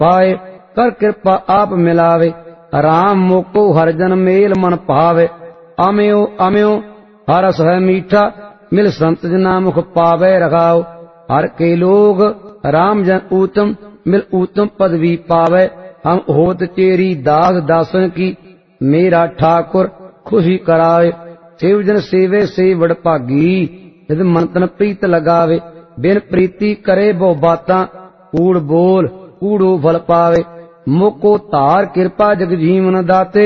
पाए, कर कृपा आप मिलावे। राम मोको हर जन मेल मन पावे। अम्यो अम्यो हरस है मीठा, मिल संत जना मुख पावे रखाओ। हर के लोग राम जन ऊतम, मिल ऊतम पदवी पावे। हम होत तेरी दास दासन की, मेरा ठाकुर खुशी करावे। सेव जन सेवे से वड भागी, यदि मन तन प्रीत लगावे। बिन प्रीति करे बहु बातां, कूड़ बोल कूड़ो फल पावे। मोको धार कृपा जग जीवन दाते,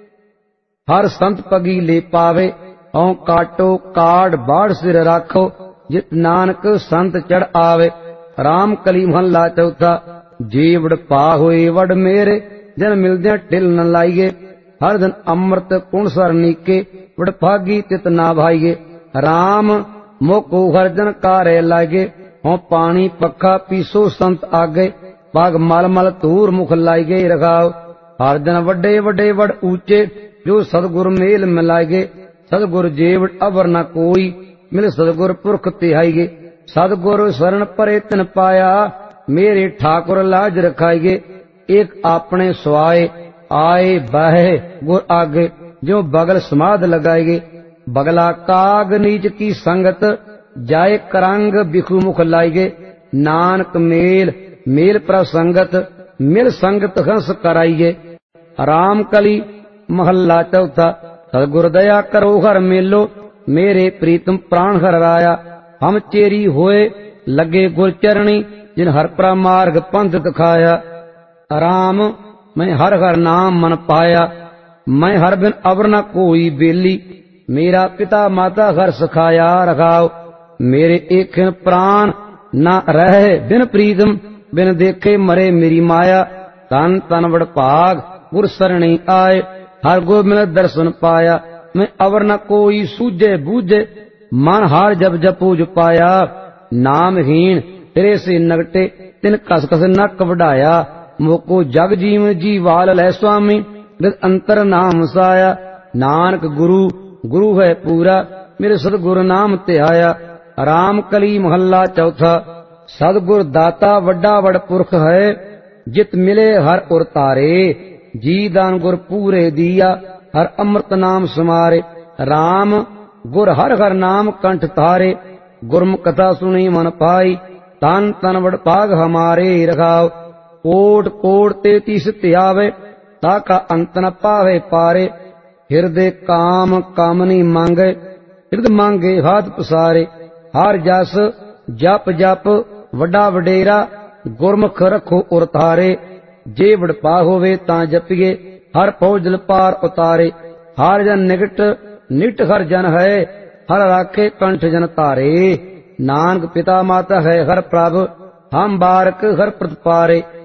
हर संत पगी ले पावे। औ काटो काट बाढ़ सिर राखो, जित नानक संत चढ़ आवे। राम कली महला चौथा। जीवड़ पा होए वड मेरे, जन मिलदे ढिल न लाइए। हर दिन अमृत पुण सर नीके, वड भागी तित ना भाईए। राम मोको हर जन कारे लागे, हों पानी पखा पीसो संत आगे। पाग मल मल धूर मुख लाइगे रखाओ। हर जन वड्डे वड्डे वड ऊंचे, जो सदगुर मेल मिलाएगे। सदगुर जेवड़ अवर न कोई, मिल सदगुर पुरख तिहाईगे। सदगुर शरण परे तिन पाया, मेरे ठाकुर लाज रखाईगे। एक आपने स्वाए आए बहे गुर आगे, जो बगल समाध लगाएगे। बगला काग नीच की संगत, जाए करंग बिखु मुख लाइगे। नानक मेल मेल प्रसंगत, मिल संगत हंस कराइए। राम कली महला चौथा। सदगुर दया करो हर मेलो, मेरे प्रीतम प्राण हर राया। हम चेरी होए लगे गुर चरणी, जिन हर प्रमार्ग पंथ दिखाया। राम मैं हर हर नाम मन पाया, मैं हर बिन अवर न कोई बेली। मेरा पिता माता हर सखाया रखाओ। मेरे एक खिन प्राण न रहे बिन प्रीतम, बिन देखे मरे मेरी माया। तन तन वड भाग गुर सरणी आए, हर गुर मिल दर्शन पाया। मैं अवर न कोई सूझे बूझे, मन हार जब जपूज पाया। नामहीन तेरे से नगटे, तिन कस कस नक वढ़ाया। मोको जग जीवन जीवाल लै स्वामी, बिद अंतर नाम साया। नानक गुरु गुरु है पूरा, मेरे सदगुर नाम ध्याया। राम कली महला चौथा। सदगुर दाता वड्डा वड पुरख है, जित मिले हर उर तारे। जी दान गुर पूरे दिया, हर अमृत नाम समारे। राम गुर हर हर नाम कंठ तारे, गुरमुख कथा सुनी मन पाई। तन तन वड भाग हमारे रखाओ। कोट कोट ते तीस त्यावे, ताका अंत न पावे पारे। हिरदे काम कामनी मांगे, हिरद मांगे हाथ पसारे। हर जस जप जप वड्डा वडेरा, गुरमुख रखो उर तारे। जे वडपा होवे तां जपिए, हर फौजल पार उतारे। हर जन निकट निट हर जन है, हर राखे कंठ जन तारे। नानक पिता माता है हर प्रभ, हम बारक हर प्रत पारे।